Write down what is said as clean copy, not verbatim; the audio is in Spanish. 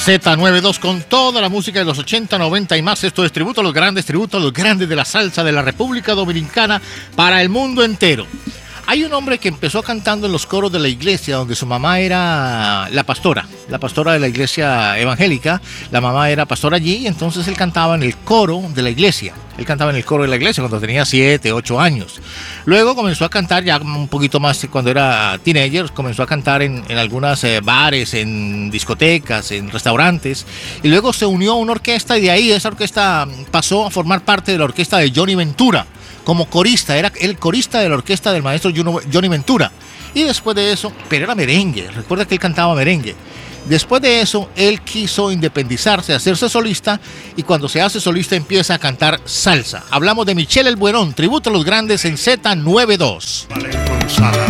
Z92 con toda la música de los 80, 90 y más. Esto es tributo a los grandes de la salsa de la República Dominicana para el mundo entero. Hay un hombre que empezó cantando en los coros de la iglesia donde su mamá era la pastora de la iglesia evangélica. La mamá era pastora allí y entonces él cantaba en el coro de la iglesia. Él cantaba en el coro de la iglesia cuando tenía 7, 8 años. Luego comenzó a cantar ya un poquito más cuando era teenager. Comenzó a cantar en algunos bares, en discotecas, en restaurantes. Y luego se unió a una orquesta y de ahí esa orquesta pasó a formar parte de la orquesta de Johnny Ventura. Como corista, era el corista de la orquesta del maestro Johnny Ventura. Y después de eso, pero era merengue, recuerda que él cantaba merengue. Después de eso, él quiso independizarse, hacerse solista, y cuando se hace solista empieza a cantar salsa. Hablamos de Michel El Buenón, tributo a los grandes en Z92. Vale, con Sala.